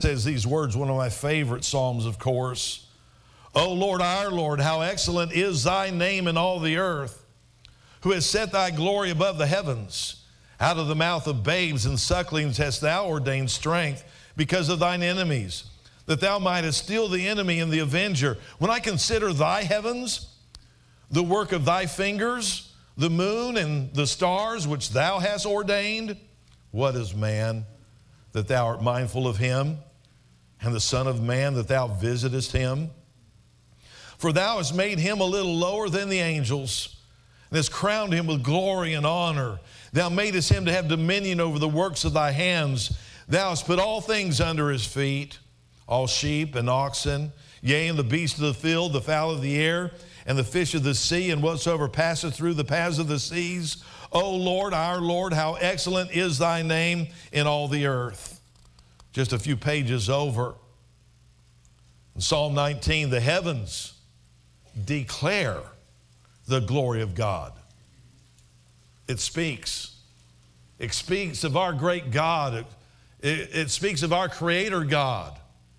Says these words, one of my favorite Psalms, of course. O Lord, our Lord, how excellent is thy name in all the earth, who has set thy glory above the heavens. Out of the mouth of babes and sucklings hast thou ordained strength because of thine enemies, that thou mightest steal the enemy and the avenger. When I consider thy heavens, the work of thy fingers, the moon and the stars which thou hast ordained, what is man that thou art mindful of him, and the Son of Man that thou visitest him? For thou hast made him a little lower than the angels, and hast crowned him with glory and honor. Thou madest him to have dominion over the works of thy hands. Thou hast put all things under his feet, all sheep and oxen, yea, and the beasts of the field, the fowl of the air, and the fish of the sea, and whatsoever passeth through the paths of the seas. O Lord, our Lord, how excellent is thy name in all the earth. Just a few pages over, in Psalm 19, the heavens declare the glory of God. It speaks. It speaks of our great God. It speaks of our Creator God.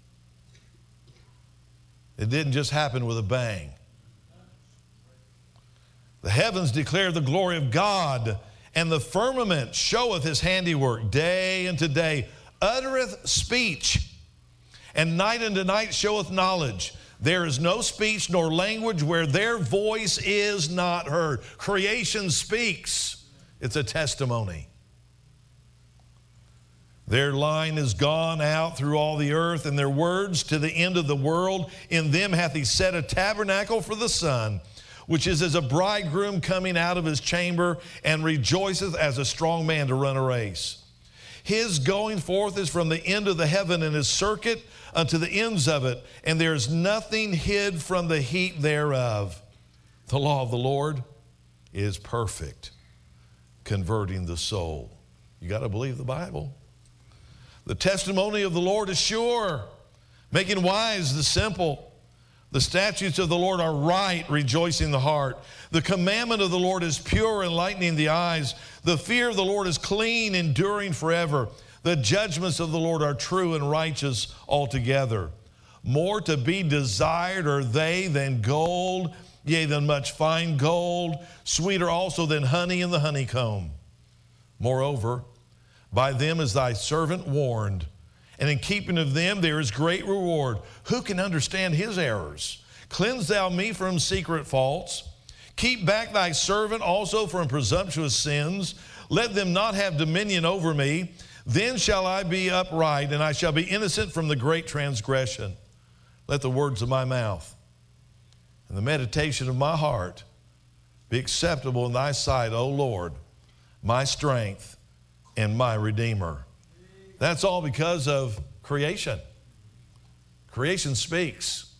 It didn't just happen with a bang. The heavens declare the glory of God, and the firmament showeth his handiwork. Day unto day uttereth speech, and night unto night showeth knowledge. There is no speech nor language where their voice is not heard. Creation speaks. It's a testimony. Their line is gone out through all the earth, and their words to the end of the world. In them hath he set a tabernacle for the sun, which is as a bridegroom coming out of his chamber, and rejoiceth as a strong man to run a race. His going forth is from the end of the heaven, and his circuit unto the ends of it, and there is nothing hid from the heat thereof. The law of the Lord is perfect, converting the soul. You got to believe the Bible. The testimony of the Lord is sure, making wise the simple. The statutes of the Lord are right, rejoicing the heart. The commandment of the Lord is pure, enlightening the eyes. The fear of the Lord is clean, enduring forever. The judgments of the Lord are true and righteous altogether. More to be desired are they than gold, yea, than much fine gold, sweeter also than honey in the honeycomb. Moreover, by them is thy servant warned, and in keeping of them there is great reward. Who can understand his errors? Cleanse thou me from secret faults. Keep back thy servant also from presumptuous sins. Let them not have dominion over me. Then shall I be upright, and I shall be innocent from the great transgression. Let the words of my mouth and the meditation of my heart be acceptable in thy sight, O Lord, my strength and my Redeemer. That's all because of creation. Creation speaks.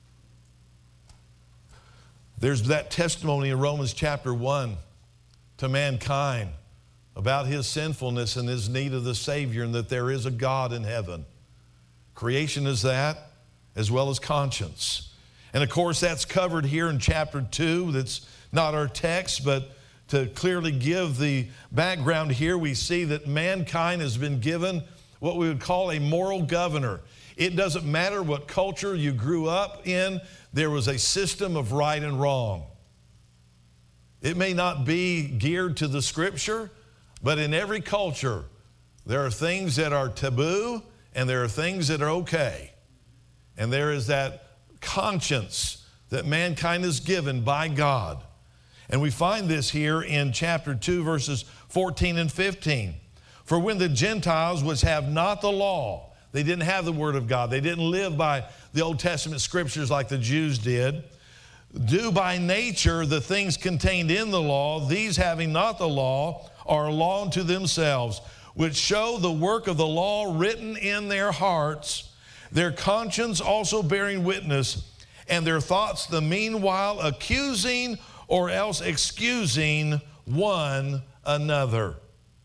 There's that testimony in Romans chapter 1 to mankind about his sinfulness and his need of the Savior, and that there is a God in heaven. Creation is that, as well as conscience. And of course, that's covered here in chapter 2. That's not our text, but to clearly give the background here, we see that mankind has been given what we would call a moral governor. It doesn't matter what culture you grew up in, there was a system of right and wrong. It may not be geared to the Scripture, but in every culture, there are things that are taboo and there are things that are okay. And there is that conscience that mankind is given by God. And we find this here in chapter 2, verses 14 and 15. For when the Gentiles, which have not the law, they didn't have the Word of God, they didn't live by the Old Testament Scriptures like the Jews did, do by nature the things contained in the law, these having not the law are a law unto themselves, which show the work of the law written in their hearts, their conscience also bearing witness, and their thoughts the meanwhile accusing or else excusing one another.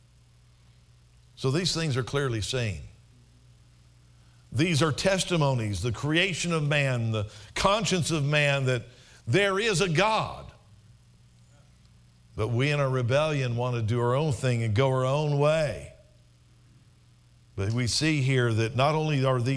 So these things are clearly seen. These are testimonies, the creation of man, the conscience of man, that there is a God. But we in our rebellion want to do our own thing and go our own way. But we see here that not only are these